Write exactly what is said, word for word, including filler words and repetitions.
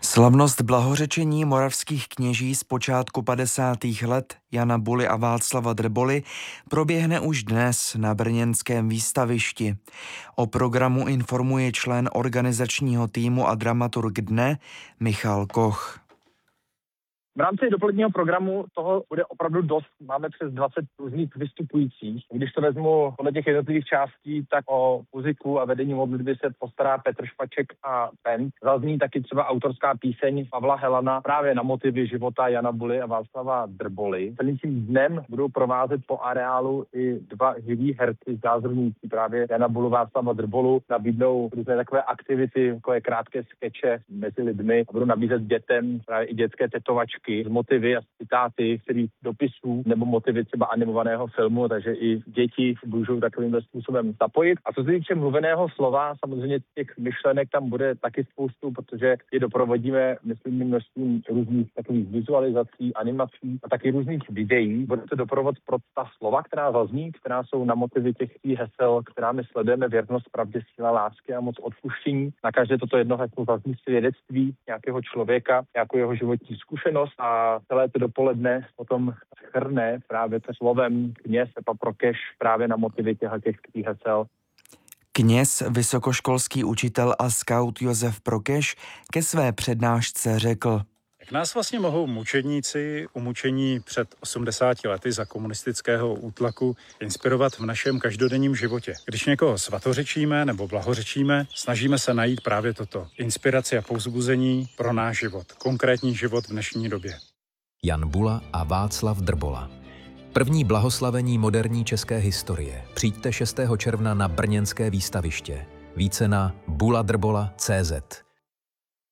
Slavnost blahořečení moravských kněží z počátku padesátých let Jana Buly a Václava Drboly proběhne už dnes na brněnském výstavišti. O programu informuje člen organizačního týmu a dramaturg dne Michal Koch. V rámci dopoledního programu toho bude opravdu dost. Máme přes dvacet různých vystupujících. Když to vezmu podle těch jednotlivých částí, tak o muziku a vedení modlitby se postará Petr Špaček a Pent. Zazní taky třeba autorská píseň Pavla Helana právě na motivy života Jana Buly a Václava Drboly. Celým tím dnem budou provázet po areálu i dva živí herci zázorníci právě Jana Bulu, Václava Drbolu. Nabídnou různé takové aktivity, jako je krátké skeče mezi lidmi a budou nabízet dětem právě i dětské tetovačky z motivy a citáty, kterých dopisů nebo motivy třeba animovaného filmu, takže i děti můžou takovýmhle způsobem zapojit. A co se týče mluveného slova, samozřejmě těch myšlenek tam bude taky spoustu, protože je doprovodíme, myslím, množstvím různých takových vizualizací, animací a taky různých videí. Bude to doprovod pro ta slova, která zazní, která jsou na motivy těch hesel, která my sledujeme: věrnost, pravdě, síla, lásky a moc odpuštění. Na každé toto jedno heslo zazní svědectví nějakého člověka, nějakou jeho životní zkušenost. A celé to dopoledne potom shrne právě to slovem kněz Pepa Prokeš právě na motivy těch hesel. Kněz, vysokoškolský učitel a skaut Josef Prokeš ke své přednášce řekl: Jak nás vlastně mohou mučedníci umučení před osmdesáti lety za komunistického útlaku inspirovat v našem každodenním životě? Když někoho svatořečíme nebo blahořečíme, snažíme se najít právě toto. Inspiraci a povzbuzení pro náš život, konkrétní život v dnešní době. Jan Bula a Václav Drbola. První blahoslavení moderní české historie. Přijďte šestého června na brněnské výstaviště. Více na buladrbola tečka cé zet.